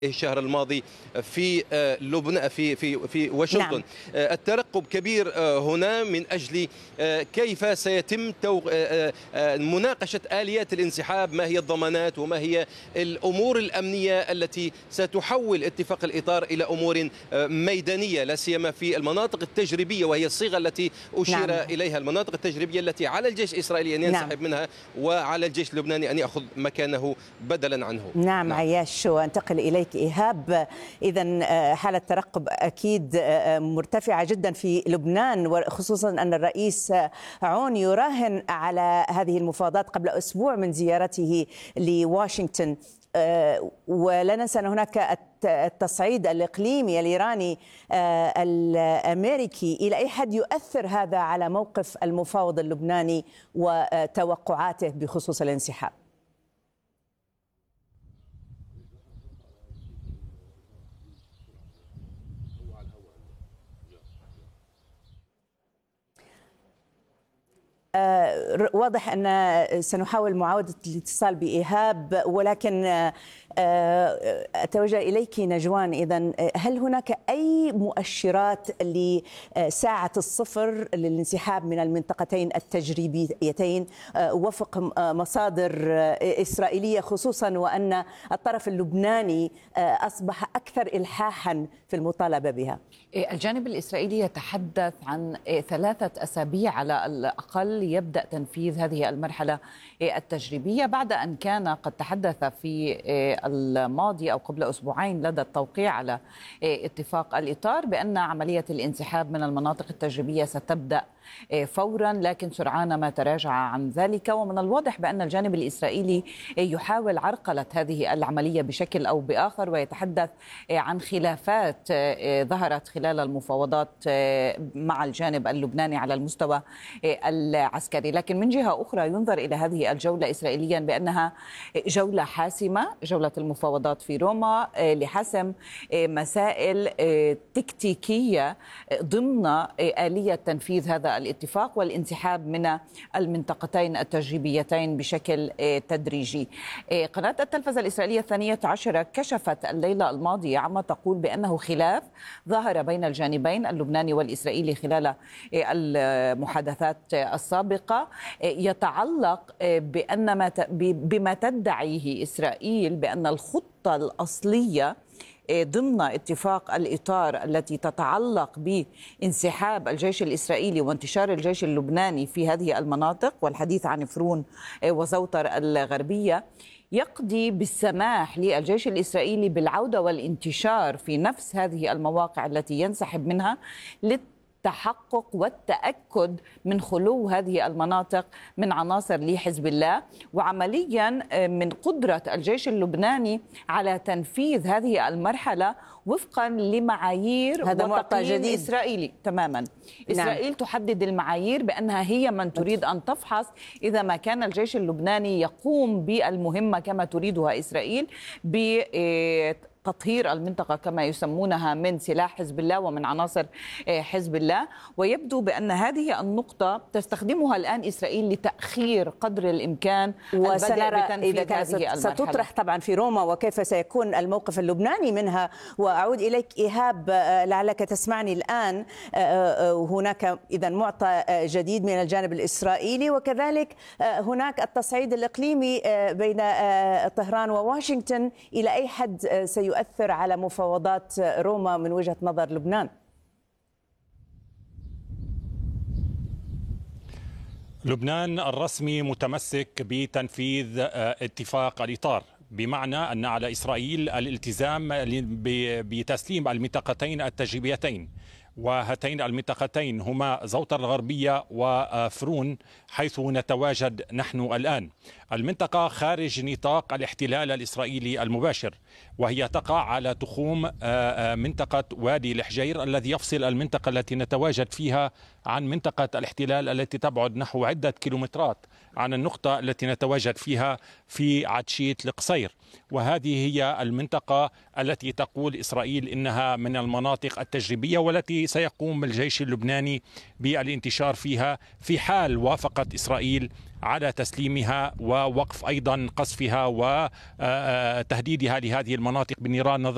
الشهر الماضي في لبنان في واشنطن. نعم. الترقب كبير هنا من أجل كيف سيتم مناقشة آليات الانسحاب، ما هي الضمانات وما هي الأمور الأمنية التي ستحول اتفاق الإطار إلى أمور ميدانية، لا سيما في المناطق التجريبية، وهي الصيغة التي أشير نعم. إليها، المناطق التجريبية التي على الجيش الإسرائيلي أن ينسحب نعم. منها، وعلى الجيش اللبناني أن يأخذ مكانه بدلا عنه. نعم عياش، وانتقل إليك إيهاب. إذن حالة ترقب أكيد مرتفعة جدا في لبنان، وخصوصا أن الرئيس عون يراهن على هذه المفاوضات قبل أسبوع من زيارته لواشنطن. ولا ننسى أن هناك التصعيد الإقليمي الإيراني الأمريكي. إلى أي حد يؤثر هذا على موقف المفاوض اللبناني وتوقعاته بخصوص الانسحاب؟ واضح أن سنحاول معاودة الاتصال بإيهاب، ولكن أتوجه إليك نجوان. إذن هل هناك أي مؤشرات لساعة الصفر للانسحاب من المنطقتين التجريبيتين وفق مصادر إسرائيلية، خصوصا وأن الطرف اللبناني أصبح أكثر إلحاحا في المطالبة بها؟ الجانب الإسرائيلي يتحدث عن 3 أسابيع على الأقل يبدأ تنفيذ هذه المرحلة التجريبية، بعد أن كان قد تحدث في الماضي أو قبل أسبوعين لدى التوقيع على اتفاق الإطار بأن عملية الانسحاب من المناطق التجريبية ستبدأ فورا، لكن سرعان ما تراجع عن ذلك. ومن الواضح بأن الجانب الإسرائيلي يحاول عرقلة هذه العملية بشكل أو بآخر، ويتحدث عن خلافات ظهرت خلال المفاوضات مع الجانب اللبناني على المستوى العسكري. لكن من جهة أخرى ينظر إلى هذه الجولة إسرائيليا بأنها جولة حاسمة، جولة المفاوضات في روما لحسم مسائل تكتيكية ضمن آلية تنفيذ هذا الاتفاق والانسحاب من المنطقتين التجريبيتين بشكل تدريجي. قناة التلفزة الإسرائيلية 12 كشفت الليلة الماضية عما تقول بأنه خلاف ظهر بين الجانبين اللبناني والإسرائيلي خلال المحادثات السابقة، يتعلق بما تدعيه إسرائيل بأن الخطة الأصلية ضمن اتفاق الإطار التي تتعلق بانسحاب الجيش الإسرائيلي وانتشار الجيش اللبناني في هذه المناطق، والحديث عن فرون وزوطر الغربية، يقضي بالسماح للجيش الإسرائيلي بالعودة والانتشار في نفس هذه المواقع التي ينسحب منها للتحقق والتأكد من خلو هذه المناطق من عناصر لحزب الله، وعمليا من قدرة الجيش اللبناني على تنفيذ هذه المرحلة وفقا لمعايير وتقييم إسرائيلي تماما. إسرائيل تحدد المعايير بأنها هي من تريد أن تفحص إذا ما كان الجيش اللبناني يقوم بالمهمة كما تريدها إسرائيل تطهير المنطقة كما يسمونها من سلاح حزب الله ومن عناصر حزب الله. ويبدو بأن هذه النقطة تستخدمها الآن إسرائيل لتأخير قدر الإمكان البدء بتنفيذ هذه المرحلة. ستطرح طبعا في روما، وكيف سيكون الموقف اللبناني منها. وأعود إليك إيهاب، لعلك تسمعني الآن. هناك إذا معطى جديد من الجانب الإسرائيلي، وكذلك هناك التصعيد الإقليمي بين طهران وواشنطن. إلى أي حد سيؤثر على مفاوضات روما من وجهة نظر لبنان؟ لبنان الرسمي متمسك بتنفيذ اتفاق الإطار، بمعنى أن على إسرائيل الالتزام بتسليم المنطقتين التجريبيتين، وهاتين المنطقتين هما زوطر الغربية وفرون حيث نتواجد نحن الآن. المنطقة خارج نطاق الاحتلال الإسرائيلي المباشر، وهي تقع على تخوم منطقة وادي الحجير الذي يفصل المنطقة التي نتواجد فيها عن منطقة الاحتلال التي تبعد نحو عدة كيلومترات عن النقطة التي نتواجد فيها في عتشيت القصير. وهذه هي المنطقة التي تقول إسرائيل إنها من المناطق التجريبية، والتي سيقوم الجيش اللبناني بالانتشار فيها في حال وافقت إسرائيل على تسليمها ووقف أيضا قصفها وتهديدها لهذه المناطق بالنيران.